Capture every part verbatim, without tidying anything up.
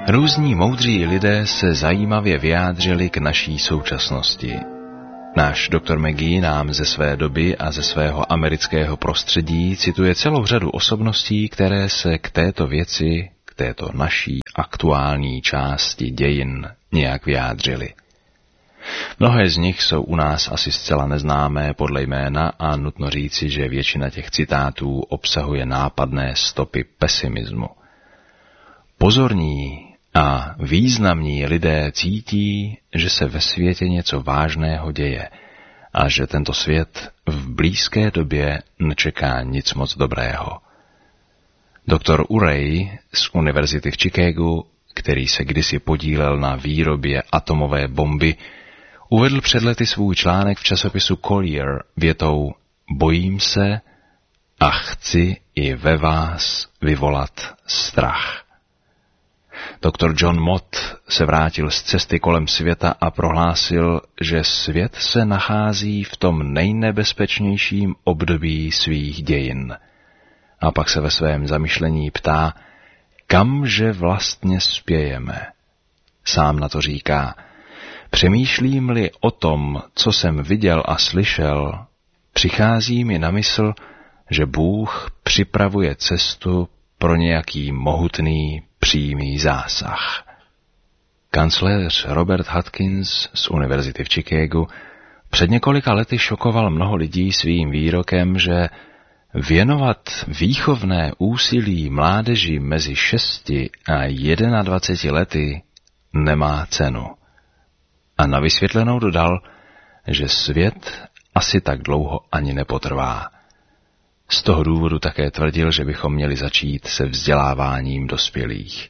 Různí moudří lidé se zajímavě vyjádřili k naší současnosti. Náš doktor McGee nám ze své doby a ze svého amerického prostředí cituje celou řadu osobností, které se k této věci, k této naší aktuální části dějin nějak vyjádřili. Mnohé z nich jsou u nás asi zcela neznámé podle jména a nutno říci, že většina těch citátů obsahuje nápadné stopy pesimismu. Pozorní a významní lidé cítí, že se ve světě něco vážného děje a že tento svět v blízké době nečeká nic moc dobrého. Doktor Urey z univerzity v Chicagu, který se kdysi podílel na výrobě atomové bomby, uvedl před lety svůj článek v časopisu Collier větou "Bojím se a chci i ve vás vyvolat strach." Doktor John Mott se vrátil z cesty kolem světa a prohlásil, že svět se nachází v tom nejnebezpečnějším období svých dějin. A pak se ve svém zamyšlení ptá, kamže vlastně spějeme. Sám na to říká, přemýšlím-li o tom, co jsem viděl a slyšel, přichází mi na mysl, že Bůh připravuje cestu pro nějaký mohutný přímý zásah. Kancléř Robert Hutkins z univerzity v Chicagu před několika lety šokoval mnoho lidí svým výrokem, že věnovat výchovné úsilí mládeži mezi šesti a jednadvaceti lety nemá cenu. A na vysvětlenou dodal, že svět asi tak dlouho ani nepotrvá. Z toho důvodu také tvrdil, že bychom měli začít se vzděláváním dospělých.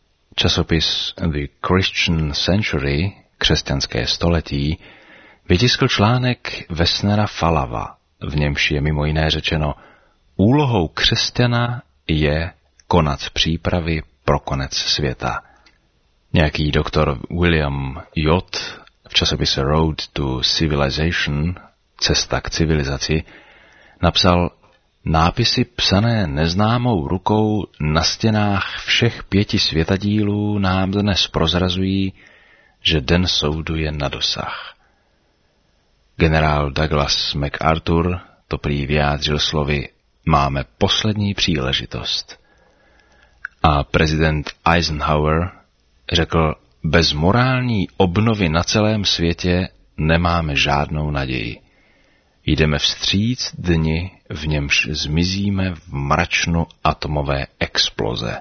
Časopis The Christian Century, křesťanské století, vytiskl článek Wessnera Falava, v němž je mimo jiné řečeno, úlohou křesťana je konat přípravy pro konec světa. Nějaký doktor William Yot v časopise Road to Civilization, cesta k civilizaci, napsal nápisy psané neznámou rukou na stěnách všech pěti světadílů nám dnes prozrazují, že den soudu je na dosah. Generál Douglas MacArthur to prý vyjádřil slovy máme poslední příležitost. A prezident Eisenhower řekl, bez morální obnovy na celém světě nemáme žádnou naději. Jdeme vstříc dni, v němž zmizíme v mračnu atomové exploze.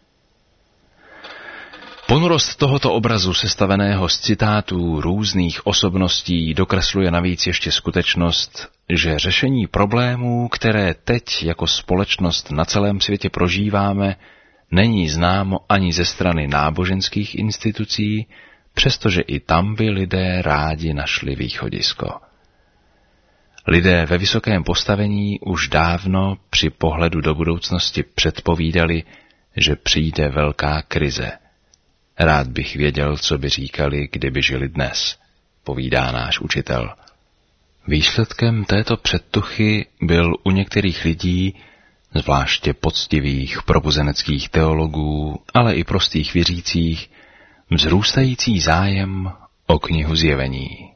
Ponurost tohoto obrazu sestaveného z citátů různých osobností dokresluje navíc ještě skutečnost, že řešení problémů, které teď jako společnost na celém světě prožíváme, není známo ani ze strany náboženských institucí, přestože i tam by lidé rádi našli východisko. Lidé ve vysokém postavení už dávno při pohledu do budoucnosti předpovídali, že přijde velká krize. Rád bych věděl, co by říkali, kdyby žili dnes, povídá náš učitel. Výsledkem této předtuchy byl u některých lidí, zvláště poctivých probuzeneckých teologů, ale i prostých věřících, vzrůstající zájem o knihu Zjevení.